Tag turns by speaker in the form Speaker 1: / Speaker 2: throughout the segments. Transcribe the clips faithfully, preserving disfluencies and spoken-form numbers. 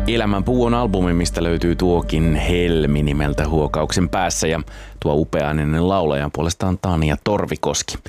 Speaker 1: Elämän puu on albumi, mistä löytyy tuokin Helmi nimeltä Huokauksen päässä ja tuo upeainen laulaja puolestaan Tania Torvikoski.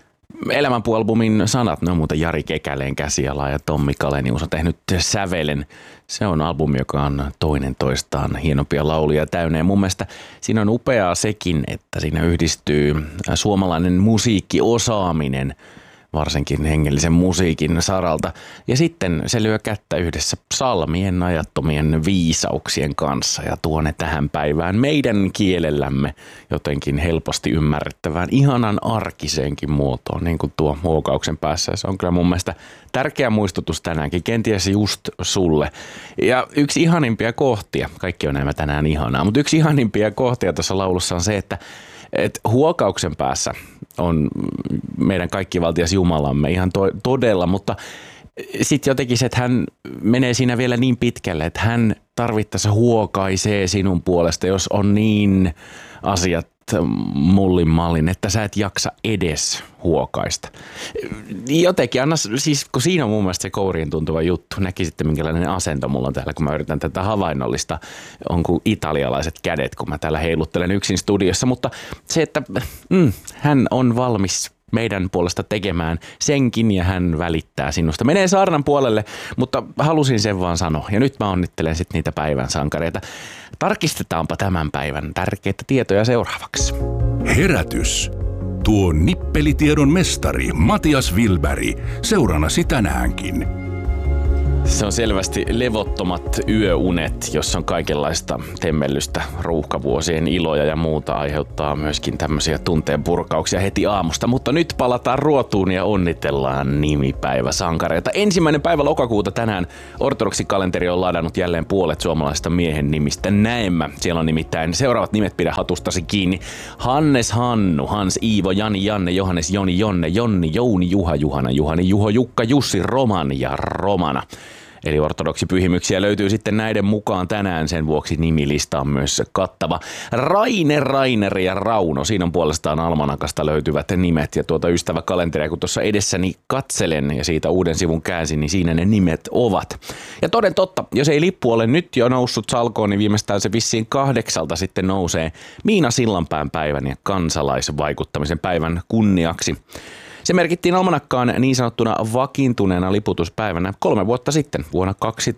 Speaker 1: Elämän puu-albumin sanat, ne on muuten Jari Kekäleen käsiala ja Tommi Kalenius on tehnyt sävelen. Se on albumi, joka on toinen toistaan hienompia lauluja täynnä ja mun mielestä siinä on upeaa sekin, että siinä yhdistyy suomalainen musiikkiosaaminen, varsinkin hengellisen musiikin saralta. Ja sitten se lyö kättä yhdessä psalmien ajattomien viisauksien kanssa ja tuo ne tähän päivään meidän kielellämme jotenkin helposti ymmärrettävään, ihanan arkiseenkin muotoon, niin kuin tuo Huokauksen päässä. Se on kyllä mun mielestä tärkeä muistutus tänäänkin, kenties just sulle. Ja yksi ihanimpia kohtia, kaikki on nämä tänään ihanaa, mutta yksi ihanimpia kohtia tuossa laulussa on se, että Et huokauksen päässä on meidän kaikkivaltias Jumalamme ihan to- todella, mutta sitten jotenkin se, että hän menee siinä vielä niin pitkälle, että hän tarvittaessa huokaisee sinun puolesta, jos on niin asiat mullin mallin, että sä et jaksa edes huokaista. Jotenkin, anna, siis kun siinä on mun mielestä se kouriin tuntuva juttu, näki sitten minkälainen asento mulla on täällä, kun mä yritän tätä havainnollista, on kuin italialaiset kädet, kun mä täällä heiluttelen yksin studiossa, mutta se, että mm, hän on valmis meidän puolesta tekemään senkin ja hän välittää sinusta. Menee saarnan puolelle, mutta halusin sen vaan sanoa. Ja nyt mä onnittelen sitten niitä päivän sankareita. Tarkistetaanpa tämän päivän tärkeitä tietoja seuraavaksi.
Speaker 2: Herätys. Tuo nippelitiedon mestari Matias Wilberg seurannasi tänäänkin.
Speaker 1: Se on selvästi levottomat yöunet, jossa on kaikenlaista temmellystä, ruuhkavuosien iloja ja muuta aiheuttaa myöskin tämmöisiä tunteen purkauksia heti aamusta. Mutta nyt palataan ruotuun ja onnitellaan nimipäiväsankareita. Ensimmäinen päivä lokakuuta tänään ortodoksikalenteri on ladannut jälleen puolet suomalaisista miehen nimistä näemmä. Siellä on nimittäin seuraavat nimet, pidä hatustasi kiinni. Hannes Hannu, Hans Iivo, Jani Janne, Johannes Joni Jonne, Jonni Jouni, Juha Juhana, Juhani Juho, Jukka Jussi, Roman ja Romana. Eli ortodoksipyhimyksiä löytyy sitten näiden mukaan tänään, sen vuoksi nimilista on myös kattava. Raine, Rainer ja Rauno, siinä on puolestaan almanakasta löytyvät nimet ja tuota ystäväkalenteria, kun tuossa edessäni katselen ja siitä uuden sivun käänsin, niin siinä ne nimet ovat. Ja toden totta, jos ei lippu ole nyt jo noussut salkoon, niin viimeistään se vissiin kahdeksalta sitten nousee Miina Sillanpään päivän ja kansalaisvaikuttamisen päivän kunniaksi. Se merkittiin almanakkaan niin sanottuna vakiintuneena liputuspäivänä kolme vuotta sitten, vuonna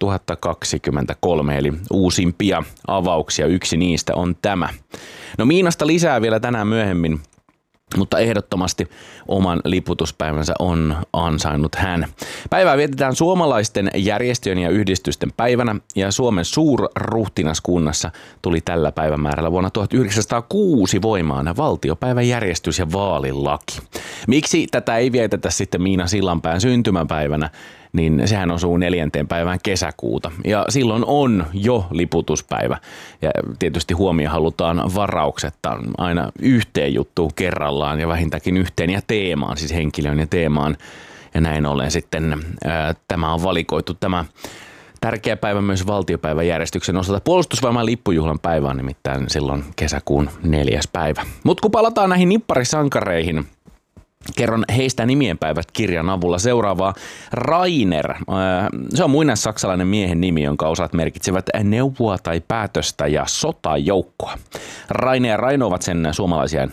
Speaker 1: kaksituhattakaksikymmentäkolme, eli uusimpia avauksia. Yksi niistä on tämä. No Miinasta lisää vielä tänään myöhemmin, mutta ehdottomasti oman liputuspäivänsä on ansainnut hän. Päivää vietetään suomalaisten järjestöjen ja yhdistysten päivänä ja Suomen suurruhtinaskunnassa tuli tällä päivämäärällä vuonna tuhatyhdeksänsataakuusi voimaan valtiopäiväjärjestys ja vaalilaki. Miksi tätä ei vietetä sitten Miina Sillanpään syntymäpäivänä? Niin sehän osuu neljänteen päivään kesäkuuta ja silloin on jo liputuspäivä ja tietysti huomio halutaan varauksetta aina yhteen juttuun kerrallaan ja vähintäänkin yhteen ja teemaan, siis henkilöön ja teemaan ja näin ollen sitten ää, tämä on valikoitu tämä tärkeä päivä myös valtiopäiväjärjestyksen osalta. Puolustusvoiman lippujuhlan päivä on nimittäin silloin kesäkuun neljäs päivä. Mutta kun palataan näihin nipparisankareihin, kerron heistä nimienpäivät kirjan avulla seuraavaa. Rainer, se on muinaissaksalainen miehen nimi, jonka osat merkitsevät neuvoa tai päätöstä ja sotajoukkoa. Raine ja Raino ovat sen suomalaisia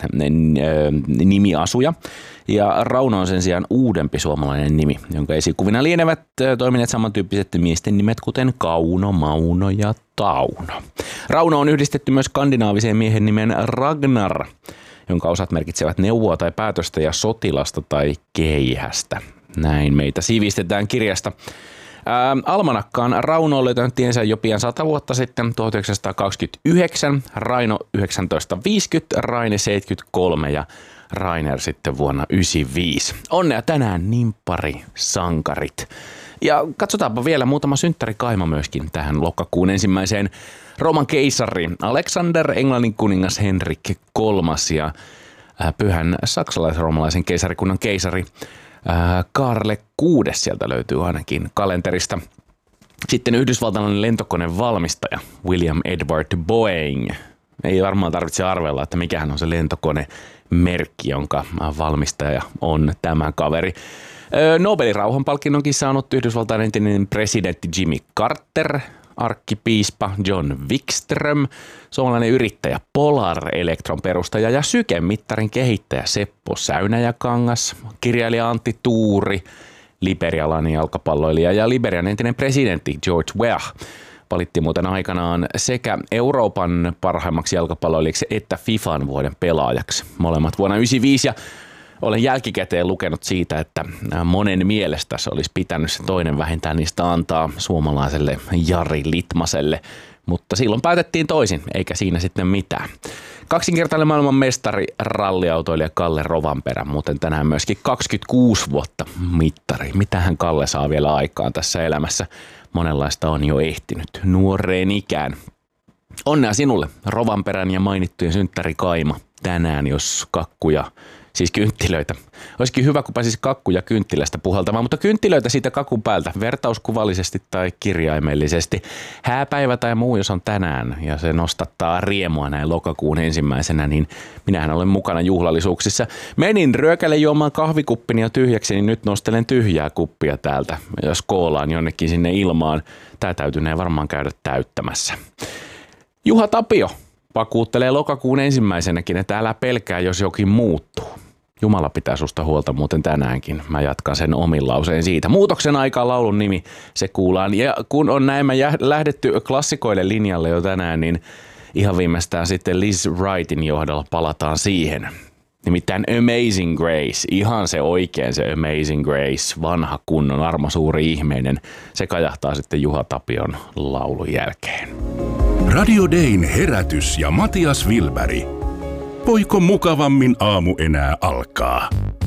Speaker 1: nimiasuja. Ja Rauno on sen sijaan uudempi suomalainen nimi, jonka esikuvina lienevät toimineet samantyyppiset miesten nimet, kuten Kauno, Mauno ja Tauno. Rauno on yhdistetty myös skandinaaviseen miehen nimen Ragnar, jonka osat merkitsevät neuvoa tai päätöstä ja sotilasta tai keihästä. Näin meitä sivistetään kirjasta. Ää, almanakkaan Rauno on löytänyt tiensä jo pian sata vuotta sitten, tuhatyhdeksänsataakaksikymmentäyhdeksän, Raino yhdeksäntoistasataaviisikymmentä, Raine seitsemänkymmentäkolme ja Rainer sitten vuonna yhdeksänkymmentäviisi. Onnea tänään nimppari sankarit. Ja katsotaanpa vielä muutama synttärikaima myöskin tähän lokakuun ensimmäiseen. Rooman keisari Alexander, Englannin kuningas Henrik kolmas ja pyhän saksalais-roomalaisen keisarikunnan keisari Kaarle kuudes sieltä löytyy ainakin kalenterista. Sitten yhdysvaltalainen lentokoneen valmistaja William Edward Boeing. Ei varmaan tarvitse arvella, että mikähän on se lentokonemerkki, jonka valmistaja on tämä kaveri. Nobelin rauhanpalkinnonkin saanut Yhdysvaltain entinen presidentti Jimmy Carter arkkipiispa John Wikström, suomalainen yrittäjä Polar Electron perustaja ja Syke-mittarin kehittäjä Seppo Säynäjäkangas, kirjailija Antti Tuuri, liberialainen jalkapalloilija ja Liberian entinen presidentti George Weah valittiin muuten aikanaan sekä Euroopan parhaimmaksi jalkapalloilijaksi että FIFAn vuoden pelaajaksi. Molemmat vuonna yhdeksänkymmentäviisi ja olen jälkikäteen lukenut siitä, että monen mielestä se olisi pitänyt se toinen vähintään niistä antaa suomalaiselle Jari Litmaselle, mutta silloin päätettiin toisin, eikä siinä sitten mitään. Kaksinkertainen maailman mestari ralliautoilija Kalle Rovanperä, muuten tänään myöskin kaksikymmentäkuusi vuotta mittari. Mitähän Kalle saa vielä aikaan tässä elämässä? Monenlaista on jo ehtinyt nuoreen ikään. Onnea sinulle, Rovanperän ja mainittujen synttäri Kaima, tänään jos kakkuja, siis kynttilöitä. Olisikin hyvä, kun pääsisi kakkuja kynttilästä puhaltamaan, mutta kynttilöitä siitä kakun päältä, vertauskuvallisesti tai kirjaimellisesti. Hääpäivä tai muu, jos on tänään ja se nostattaa riemua näin lokakuun ensimmäisenä, niin minähän olen mukana juhlallisuuksissa. Menin ryökälle juomaan kahvikuppini jo tyhjäksi, niin nyt nostelen tyhjää kuppia täältä ja skoolaan jonnekin sinne ilmaan. Tää täytynee varmaan käydä täyttämässä. Juha Tapio vakuuttelee lokakuun ensimmäisenäkin, että älä pelkää, jos jokin muuttuu. Jumala pitää susta huolta muuten tänäänkin. Mä jatkan sen omin lauseen siitä. Muutoksen aikaa laulun nimi, se kuullaan. Ja kun on näin lähdetty klassikoille linjalle jo tänään, niin ihan viimeistään sitten Liz Wrightin johdolla palataan siihen. Nimittäin Amazing Grace, ihan se oikein se Amazing Grace, vanha kunnon armo suuri ihmeinen. Se kajahtaa sitten Juha Tapion laulun jälkeen.
Speaker 2: Radio Dayn herätys ja Matias Wilberg. Voiko mukavammin aamu enää alkaa?